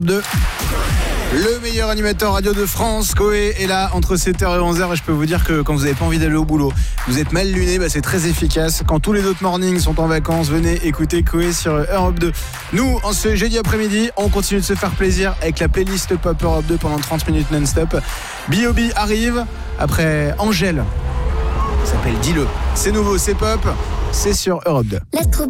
2. Le meilleur animateur radio de France, Coé, est là entre 7h et 11h et je peux vous dire que quand vous n'avez pas envie d'aller au boulot, vous êtes mal luné, c'est très efficace. Quand tous les autres mornings sont en vacances, venez écouter Coé sur Europe 2. Nous, en ce jeudi après-midi, on continue de se faire plaisir avec la playlist Pop Europe 2 pendant 30 minutes non-stop. B.O.B arrive après Angèle. Ça s'appelle Dis-le. C'est nouveau, c'est pop, c'est sur Europe 2.